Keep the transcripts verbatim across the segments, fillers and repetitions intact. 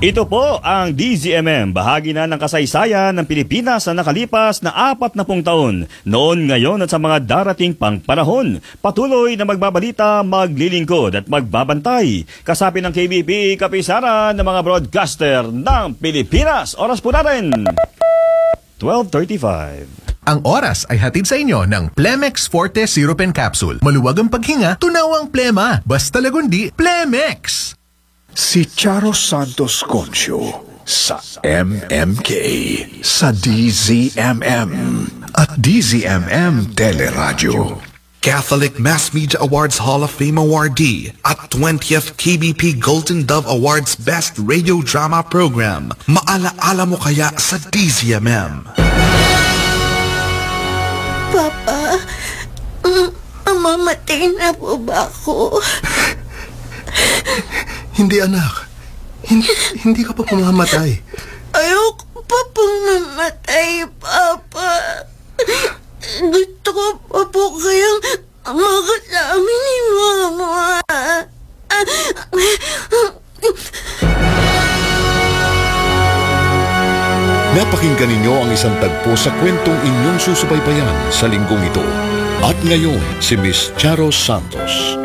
Ito po ang D Z M M, bahagi na ng kasaysayan ng Pilipinas na nakalipas na apat na pung taon. Noon, ngayon at sa mga darating pang panahon. Patuloy na magbabalita, maglilingkod at magbabantay. Kasapi ng K B P, kapisaran ng mga broadcaster ng Pilipinas. Oras po natin, twelve thirty-five. Ang oras ay hatid sa inyo ng Plemex Forte Syrup and Capsule. Maluwag ang paghinga, tunaw ang plema. Basta lagundi, Plemex! Si Charo Santos Concio sa M M K, sa D Z M M at D Z M M Teleradio. Catholic Mass Media Awards Hall of Fame awardee at twentieth K B P Golden Dove Awards Best Radio Drama Program. Maalaala mo kaya sa D Z M M? Papa, mm, mamamatay na po ba ako? Hindi, anak. Hindi, hindi ka pa mamamatay. Ayoko pa pong mamatay, Papa. Gusto ko pa po kayang makasama ni Mama. Napakinggan ninyo ang isang tagpo sa kwentong inyong susubaybayan sa linggong ito. At ngayon, si Miss Charo Santos.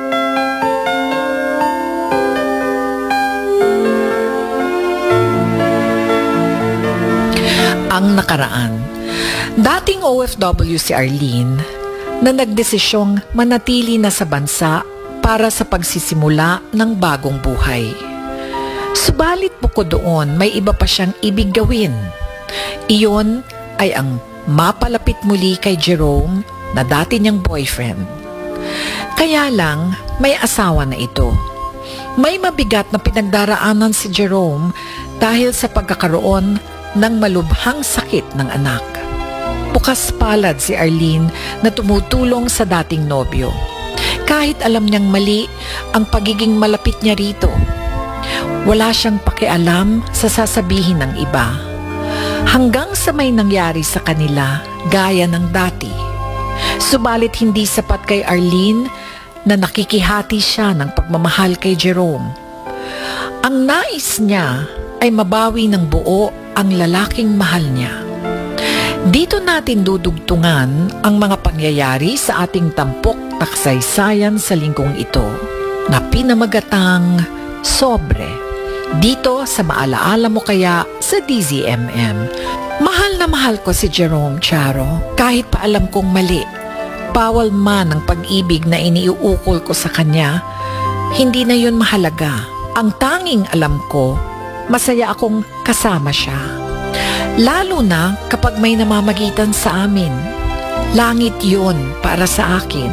Ang nakaraan. Dating O F W si Arlene na nagdesisyong manatili na sa bansa para sa pagsisimula ng bagong buhay. Subalit bukod doon, may iba pa siyang ibig gawin. Iyon ay ang mapalapit muli kay Jerome na dati niyang boyfriend. Kaya lang, may asawa na ito. May mabigat na pinagdaraanan si Jerome dahil sa pagkakaroon ng malubhang sakit ng anak. Bukas palad si Arlene na tumutulong sa dating nobyo. Kahit alam niyang mali ang pagiging malapit niya rito. Wala siyang pakialam sa sasabihin ng iba. Hanggang sa may nangyari sa kanila gaya ng dati. Subalit hindi sapat kay Arlene na nakikihati siya ng pagmamahal kay Jerome. Ang nais niya ay mabawi ng buo ang lalaking mahal niya. Dito natin dudugtungan ang mga pangyayari sa ating tampok na kasaysayan sa linggong ito na pinamagatang Sobre. Dito sa Maalaala Mo Kaya sa D Z M M. Mahal na mahal ko si Jerome, Charo, kahit pa alam kong mali. Bawal man ang pag-ibig na iniuukol ko sa kanya, hindi na yun mahalaga. Ang tanging alam ko, masaya akong kasama siya. Lalo na kapag may namamagitan sa amin. Langit yun para sa akin.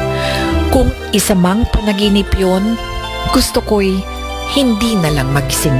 Kung isa mang panaginip yun, gusto ko'y hindi na lang magising